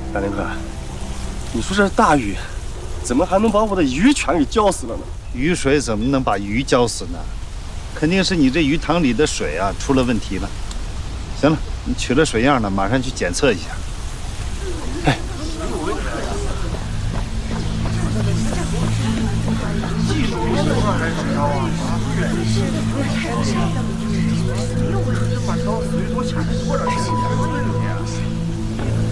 大林哥，你说这大雨，怎么还能把我的鱼全给浇死了呢？ 雨水怎么能把鱼浇死呢？肯定是你这鱼塘里的水啊出了问题了。行了，你取了水样了，马上去检测一下。 哎。